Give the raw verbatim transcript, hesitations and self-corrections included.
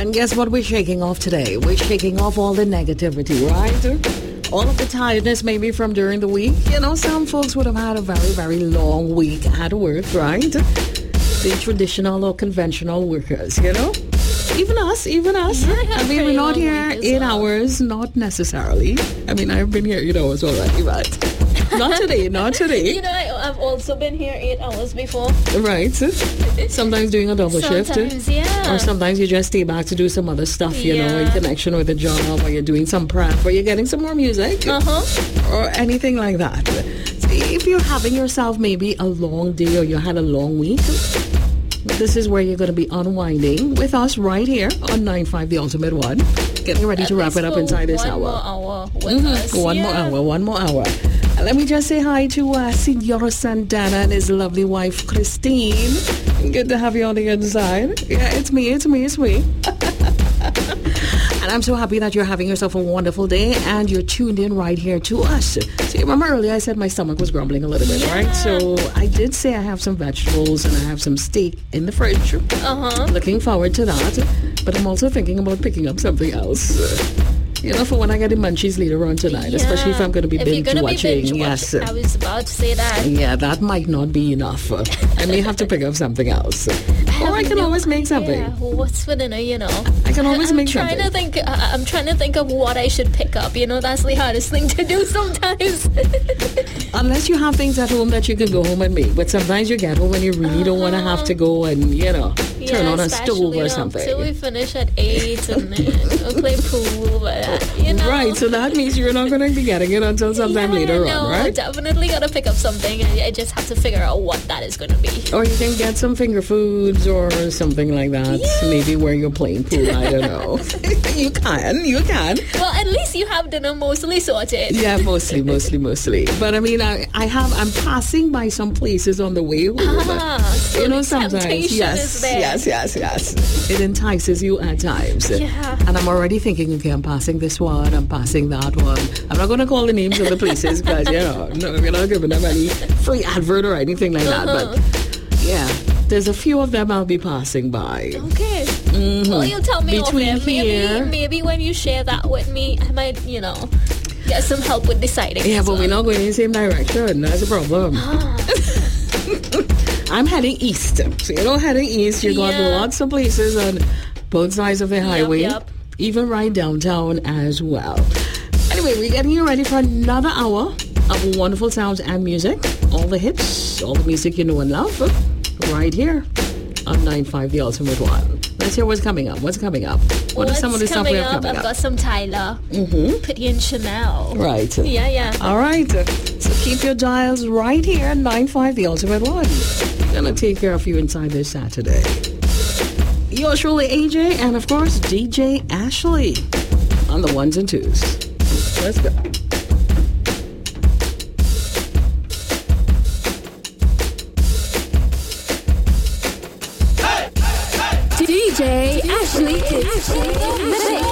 And guess what we're shaking off today? We're shaking off all the negativity, right? All of the tiredness maybe from during the week. You know, some folks would have had a very, very long week at work, right? The traditional or conventional workers, you know? Even us, even us. Yeah, I mean, we're not here eight well. hours, not necessarily. I mean, I've been here eight hours already, but not today, not today. You know, I, I've also been here eight hours before. Right. Sometimes doing a double shift. Sometimes, yeah. Or sometimes you just stay back to do some other stuff, you know, in Yeah. connection with the job, or you're doing some prep, or you're getting some more music, Uh-huh. or anything like that. See, if you're having yourself maybe a long day or you had a long week, this is where you're going to be unwinding with us right here on nine five The Ultimate One. Getting ready At to wrap least it up for inside this one hour. More hour with Mhm. us. One yeah. more hour, one more hour. And let me just say hi to uh, Senora Santana and his lovely wife, Christine. Good to have you on the inside. Yeah, it's me, it's me, it's me. And I'm so happy that you're having yourself a wonderful day and you're tuned in right here to us. So you remember earlier I said my stomach was grumbling a little bit, Yeah. right? So I did say I have some vegetables and I have some steak in the fridge. Uh-huh. Looking forward to that. But I'm also thinking about picking up something else. You know, for when I get the munchies later on tonight, Yeah. especially if I'm going to be If you're binge gonna be watching. binge Yes. watching, I was about to say that. Yeah, that might not be enough. I may have to pick up something else. Or I can No always make something. idea what's for dinner, you know. I can always I'm make trying something. to think. Uh, I'm trying to think of what I should pick up. You know, that's the hardest thing to do sometimes. Unless you have things at home that you can go home and make. But sometimes you get home and you really don't want to have to go and, you know, turn Yeah, on a stove especially, or um, something. Till we finish at eight and then we'll play pool, but uh, you know. Right, so that means you're not going to be getting it until sometime yeah, later no, on, right? Definitely gotta pick up something. I, I just have to figure out what that is gonna be. Or you can get some finger foods or something like that. Yeah. Maybe where you're playing pool, I don't know. You can, you can. Well, at least you have dinner mostly sorted. Yeah, mostly, mostly, mostly. But I mean, I, I have, I'm passing by some places on the way home. Ah, so you know, the sometimes, temptation yes, is there. yes, yes, yes. It entices you at times. Yeah. And I'm already thinking, okay, I'm passing this one, I'm passing that one. I'm not going to call the names of the places because, you know, no, we're not giving them any free advert or anything like that. Uh-huh. But yeah, there's a few of them I'll be passing by. Okay. Well, you'll tell me Between off air. here- Maybe, maybe when you share that with me, I might, you know, get some help with deciding. Yeah, as but well. we're not going in the same direction. That's a problem. I'm heading east. So, you know, heading east, you got Yeah. lots of places on both sides of the highway, yep. even right downtown as well. Anyway, we're getting you ready for another hour of wonderful sounds and music. All the hits, all the music you know and love, right here on nine five The Ultimate One. Let's hear what's coming up. What's coming up? What What's is some of the stuff we coming have up? coming I've up? got some Tyler, mm-hmm. Pitty and Chanel. Right. Yeah, yeah. All right. So keep your dials right here at nine five The Ultimate One. Gonna take care of you inside this Saturday. Yours truly, A J, and of course, D J Ashley on the ones and twos. Let's go. D J Ashley is in the mix.